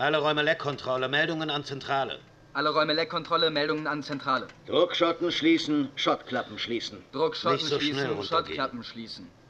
Alle Räume Leckkontrolle, Meldungen an Zentrale. Alle Räume Leckkontrolle, Meldungen an Zentrale. Druckschotten schließen, Schottklappen schließen. Druckschotten Nicht so schließen, schnell runtergehen. Schottklappen schließen.